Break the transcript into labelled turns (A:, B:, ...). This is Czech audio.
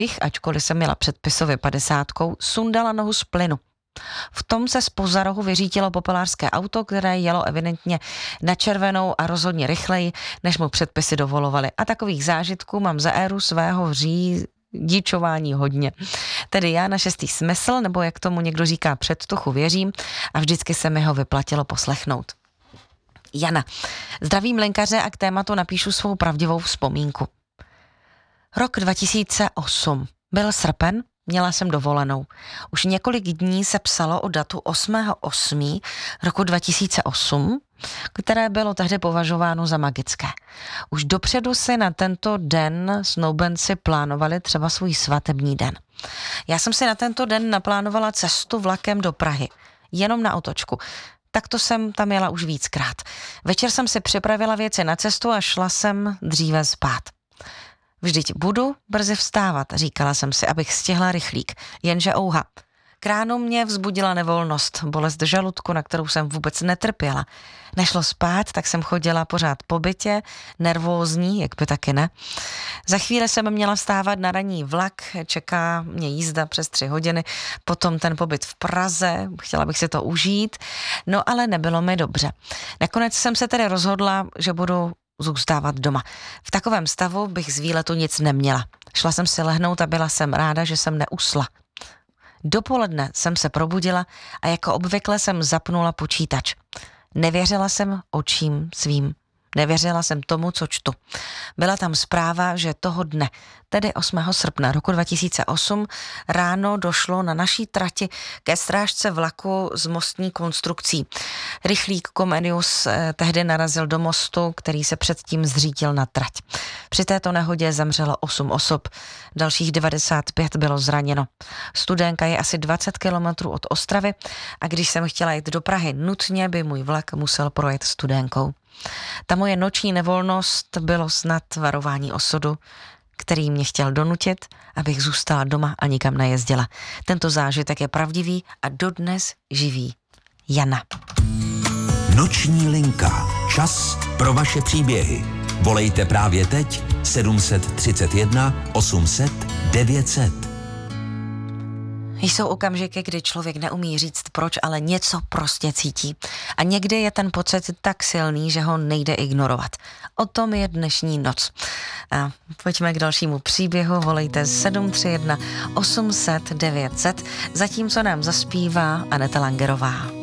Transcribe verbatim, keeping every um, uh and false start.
A: bych, ačkoliv jsem měla předpisově padesátkou, sundala nohu z plynu. V tom se zpoza rohu vyřítilo popelářské auto, které jelo evidentně na červenou a rozhodně rychleji, než mu předpisy dovolovaly. A takových zážitků mám za éru svého řidičování hodně. Tedy já na šestý smysl, nebo jak tomu někdo říká předtuchu, věřím a vždycky se mi ho vyplatilo poslechnout. Jana. Zdravím lékaře a k tématu napíšu svou pravdivou vzpomínku. Rok dva tisíce osm. Byl srpen, měla jsem dovolenou. Už několik dní se psalo o datu osmého osmého roku dva tisíce osm, které bylo tehdy považováno za magické. Už dopředu si na tento den snoubenci plánovali třeba svůj svatební den. Já jsem si na tento den naplánovala cestu vlakem do Prahy, jenom na otočku. Takto jsem tam jela už víckrát. Večer jsem si připravila věci na cestu a šla jsem dříve spát. Vždyť budu brzy vstávat, říkala jsem si, abych stihla rychlík, jenže ouha. K ránu mě vzbudila nevolnost, bolest žaludku, na kterou jsem vůbec netrpěla. Nešlo spát, tak jsem chodila pořád po bytě, nervózní, jak by taky ne. Za chvíli jsem měla vstávat na ranní vlak, čeká mě jízda přes tři hodiny, potom ten pobyt v Praze, chtěla bych si to užít, no ale nebylo mi dobře. Nakonec jsem se tedy rozhodla, že budu zůstávat doma. V takovém stavu bych z výletu nic neměla. Šla jsem si lehnout a byla jsem ráda, že jsem neusla. Dopoledne jsem se probudila a jako obvykle jsem zapnula počítač. Nevěřila jsem očím svým. Nevěřila jsem tomu, co čtu. Byla tam zpráva, že toho dne, tedy osmého srpna roku dva tisíce osm, ráno došlo na naší trati ke strážce vlaku s mostní konstrukcí. Rychlík Comenius eh, tehdy narazil do mostu, který se předtím zřítil na trať. Při této nehodě zemřelo osm osob, dalších devadesát pět bylo zraněno. Studénka je asi dvacet kilometrů od Ostravy a když jsem chtěla jít do Prahy, nutně by můj vlak musel projet Studénkou. Ta moje noční nevolnost bylo snad varování osudu, který mě chtěl donutit, abych zůstala doma a nikam nejezdila. Tento zážitek je pravdivý a dodnes živý. Jana.
B: Noční linka. Čas pro vaše příběhy. Volejte právě teď sedm set třicet jedna osm set devět set.
A: Jsou okamžiky, kdy člověk neumí říct proč, ale něco prostě cítí. A někdy je ten pocit tak silný, že ho nejde ignorovat. O tom je dnešní noc. A pojďme k dalšímu příběhu. Volejte sedm tři jedna osm set devět set, zatímco nám zaspívá Aneta Langerová.